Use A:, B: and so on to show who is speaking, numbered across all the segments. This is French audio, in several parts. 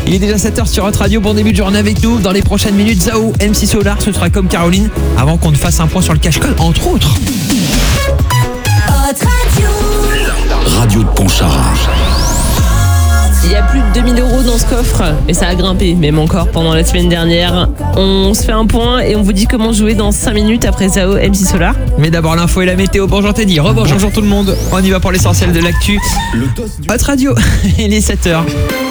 A: Il est déjà 7h sur Hot Radio. Bon début de journée avec nous. Dans les prochaines minutes, Zao, MC Solar, ce sera comme Caroline. Avant qu'on ne fasse un point sur le cache-code, entre autres.
B: Hot Radio.
C: Radio de Pontcharra.
D: Il y a plus de 2000 € dans ce coffre et ça a grimpé, même encore pendant la semaine dernière. On se fait un point et on vous dit comment jouer dans 5 minutes après Zao, MC Solar.
A: Mais d'abord l'info et la météo. Bonjour Teddy, rebonjour tout le monde. On y va pour l'essentiel de l'actu. Hot Radio, il est 7h.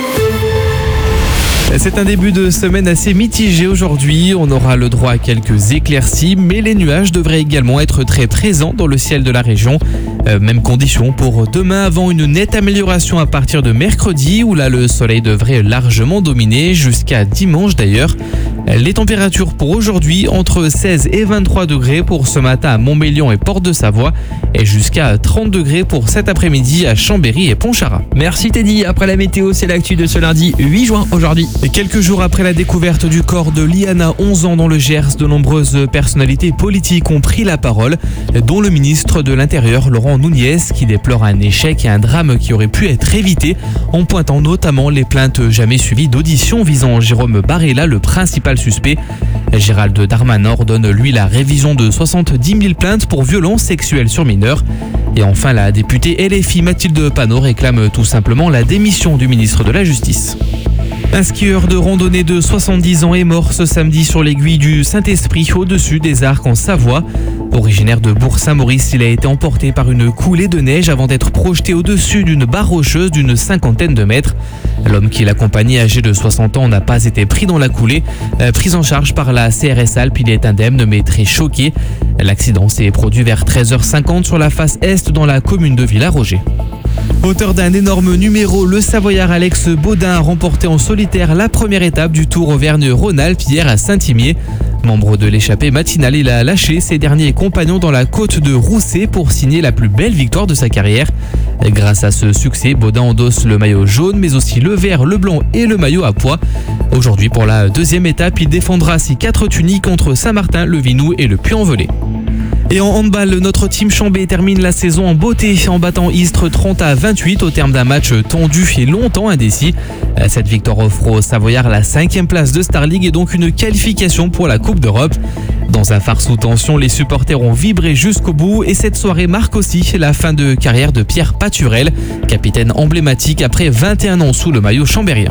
E: C'est un début de semaine assez mitigé aujourd'hui. On aura le droit à quelques éclaircies, mais les nuages devraient également être très présents dans le ciel de la région. Même condition pour demain, avant une nette amélioration à partir de mercredi, où là le soleil devrait largement dominer, jusqu'à dimanche d'ailleurs. Les températures pour aujourd'hui, entre 16 et 23 degrés pour ce matin à Montmélian et Porte-de-Savoie, et jusqu'à 30 degrés pour cet après-midi à Chambéry et Pontcharra.
A: Merci Teddy. Après la météo, c'est l'actu de ce lundi 8 juin aujourd'hui.
E: Et quelques jours après la découverte du corps de Liana, 11 ans, dans le Gers, de nombreuses personnalités politiques ont pris la parole, dont le ministre de l'Intérieur, Laurent Nunez, qui déplore un échec et un drame qui aurait pu être évité, en pointant notamment les plaintes jamais suivies d'audition visant Jérôme Barella, le principal suspect. Gérald Darmanin ordonne, lui, la révision de 70 000 plaintes pour violences sexuelles sur mineurs. Et enfin, la députée LFI Mathilde Panot réclame tout simplement la démission du ministre de la Justice. Un skieur de randonnée de 70 ans est mort ce samedi sur l'aiguille du Saint-Esprit, au-dessus des Arcs en Savoie. Originaire de Bourg-Saint-Maurice, il a été emporté par une coulée de neige avant d'être projeté au-dessus d'une barre rocheuse d'une 50aine de mètres. L'homme qui l'accompagnait, âgé de 60 ans, n'a pas été pris dans la coulée. Pris en charge par la CRS Alpes, il est indemne mais très choqué. L'accident s'est produit vers 13h50 sur la face est dans la commune de Villaroger. Auteur d'un énorme numéro, le Savoyard Alex Baudin a remporté en solitaire la première étape du Tour Auvergne-Rhône-Alpes hier à Saint-Imier. Membre de l'échappée matinale, il a lâché ses derniers compagnons dans la côte de Rousset pour signer la plus belle victoire de sa carrière. Grâce à ce succès, Baudin endosse le maillot jaune, mais aussi le vert, le blanc et le maillot à pois. Aujourd'hui, pour la deuxième étape, il défendra ses 4 tuniques entre Saint-Martin, le Vinou et le Puy-en-Velay. Et en handball, notre team Chambé termine la saison en beauté en battant Istres 30-28 au terme d'un match tendu et longtemps indécis. Cette victoire offre aux Savoyards la 5e place de Star League et donc une qualification pour la Coupe d'Europe. Dans un phare sous tension, les supporters ont vibré jusqu'au bout et cette soirée marque aussi la fin de carrière de Pierre Paturel, capitaine emblématique après 21 ans sous le maillot chambérien.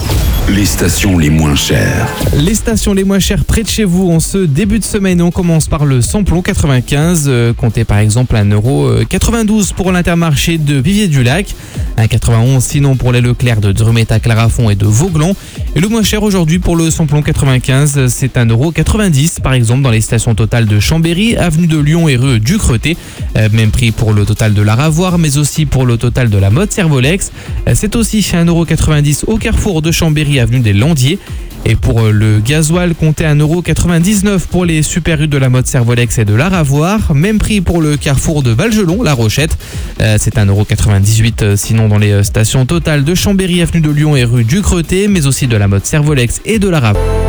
C: Les stations les moins chères.
E: Les stations les moins chères près de chez vous en ce début de semaine. On commence par le samplon 95. Comptez par exemple 1,92 € pour l'Intermarché de Vivier-du-Lac. 1,91 € sinon pour les Leclerc de Drumeta, Clarafond et de Vauglan. Et le moins cher aujourd'hui pour le samplon 95, c'est 1,90 € par exemple dans les stations totales de Chambéry, avenue de Lyon et rue du Creté. Même prix pour le total de la Ravoire, mais aussi pour le total de la mode Servolex. C'est aussi 1,90 € au carrefour de Chambéry, avenue des Landiers. Et pour le gasoil, comptez 1,99 € pour les super rues de la mode Servolex et de la Ravoire. Même prix pour le carrefour de Valgelon, La Rochette. C'est 1,98 € sinon dans les stations totales de Chambéry, avenue de Lyon et rue du Creté, mais aussi de la mode Servolex et de la Ravoire.